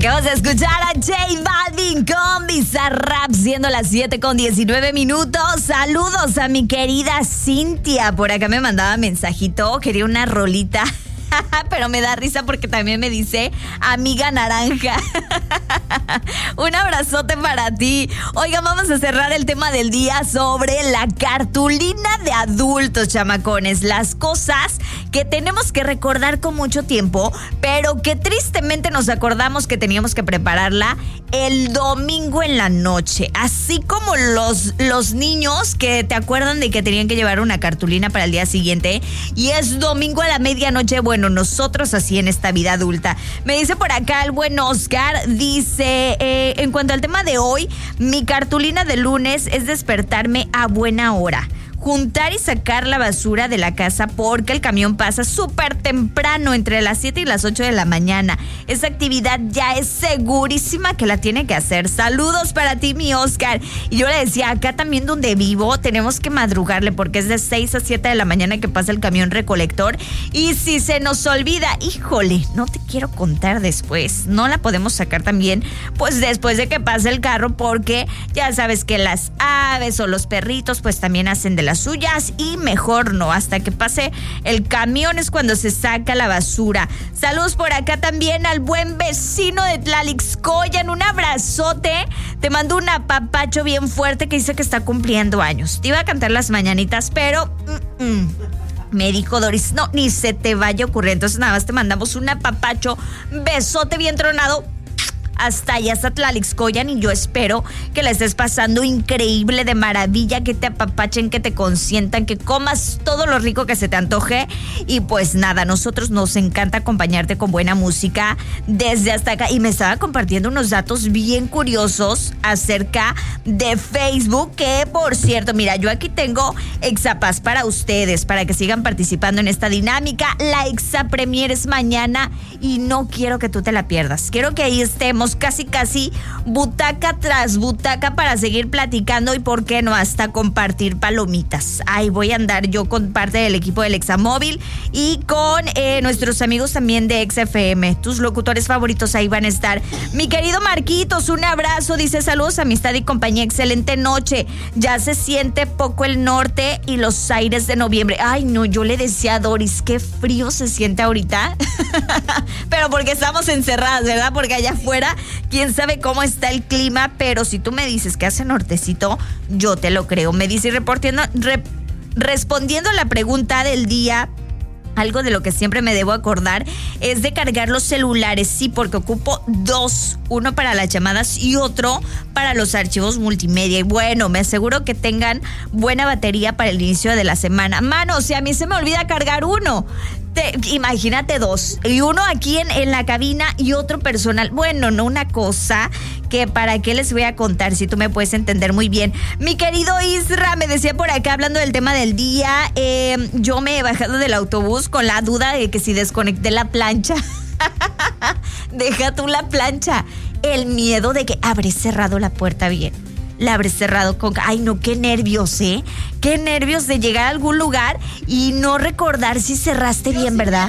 Acabamos de escuchar a J Balvin con Bizarrap, siendo las 7:19. Saludos a mi querida Cintia. Por acá me mandaba mensajito, quería una rolita. Pero me da risa porque también me dice amiga naranja. Un abrazote para ti. Oigan, vamos a cerrar el tema del día sobre la cartulina de adultos, chamacones. Las cosas que tenemos que recordar con mucho tiempo, pero que tristemente nos acordamos que teníamos que prepararla el domingo en la noche. Así como los niños que te acuerdan de que tenían que llevar una cartulina para el día siguiente y es domingo a la medianoche. Bueno, nosotros así en esta vida adulta. Me dice por acá el buen Oscar, dice, en cuanto al tema de hoy, mi cartulina de lunes es despertarme a buena hora, juntar y sacar la basura de la casa porque el camión pasa súper temprano, entre las 7 y las 8 de la mañana. Esa actividad ya es segurísima que la tiene que hacer. Saludos para ti, mi Oscar. Y yo le decía, acá también donde vivo tenemos que madrugarle porque es de 6 a 7 de la mañana que pasa el camión recolector. Y si se nos olvida, híjole, no te quiero contar después. No la podemos sacar también, pues después de que pase el carro, porque ya sabes que las aves o los perritos pues también hacen de las suyas y mejor no, hasta que pase el camión es cuando se saca la basura. Saludos por acá también al buen vecino de Tlalixcoyan, un abrazote, te mando un apapacho bien fuerte que dice que está cumpliendo años. Te iba a cantar las mañanitas, pero me dijo Doris, no, ni se te vaya a ocurrir. Entonces nada más te mandamos un apapacho, besote bien tronado hasta allá, hasta Tlalixcoyan, y yo espero que la estés pasando increíble, de maravilla, que te apapachen, que te consientan, que comas todo lo rico que se te antoje. Y pues nada, nosotros nos encanta acompañarte con buena música desde hasta acá. Y me estaba compartiendo unos datos bien curiosos acerca de Facebook, que por cierto, mira, yo aquí tengo Exapaz para ustedes, para que sigan participando en esta dinámica. La Exa Premier es mañana y no quiero que tú te la pierdas. Quiero que ahí estemos casi butaca tras butaca para seguir platicando y por qué no hasta compartir palomitas. Ahí voy a andar yo con parte del equipo del Examóvil y con nuestros amigos también de XFM. Tus locutores favoritos ahí van a estar. Mi querido Marquitos, un abrazo, dice saludos, amistad y compañía, excelente noche. Ya se siente poco el norte y los aires de noviembre. Ay no, yo le decía a Doris, qué frío se siente ahorita. Pero porque estamos encerradas, ¿verdad? Porque allá afuera quién sabe cómo está el clima, pero si tú me dices que hace nortecito, yo te lo creo. Me dice, respondiendo a la pregunta del día, algo de lo que siempre me debo acordar es de cargar los celulares, sí, porque ocupo dos, uno para las llamadas y otro para los archivos multimedia. Y bueno, me aseguro que tengan buena batería para el inicio de la semana. Mano, si a mí se me olvida cargar uno, imagínate dos, y uno aquí en la cabina y otro personal. Bueno, no, una cosa que para qué les voy a contar si tú me puedes entender muy bien. Mi querido Isra me decía por acá, hablando del tema del día, yo me he bajado del autobús con la duda de que si desconecté la plancha. Deja tú la plancha, el miedo de que habré cerrado la puerta bien, la habré cerrado con... Ay no, qué nervios, qué nervios de llegar a algún lugar y no recordar si cerraste bien, ¿verdad?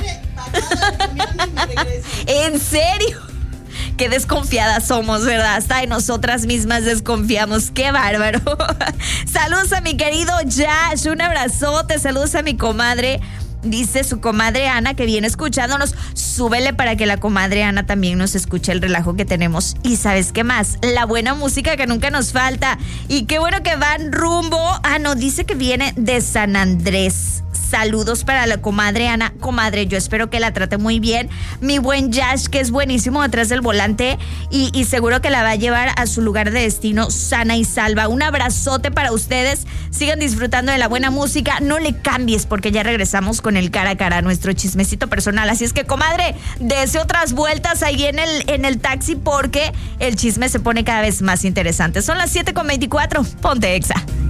¿En serio? Qué desconfiadas somos, ¿verdad? Hasta de nosotras mismas desconfiamos. ¡Qué bárbaro! Saludos a mi querido Josh, un abrazote. Saludos a mi comadre. Dice su comadre Ana que viene escuchándonos. Súbele para que la comadre Ana también nos escuche el relajo que tenemos. Y ¿sabes qué más? La buena música que nunca nos falta. Y qué bueno que van rumbo. Ah, no, dice que viene de San Andrés. Saludos para la comadre Ana. Comadre, yo espero que la trate muy bien. Mi buen Yash, que es buenísimo detrás del volante y seguro que la va a llevar a su lugar de destino sana y salva. Un abrazote para ustedes. Sigan disfrutando de la buena música. No le cambies porque ya regresamos con el cara a cara, nuestro chismecito personal. Así es que, comadre, dese otras vueltas ahí en el taxi porque el chisme se pone cada vez más interesante. Son las 7:24. Ponte Exa.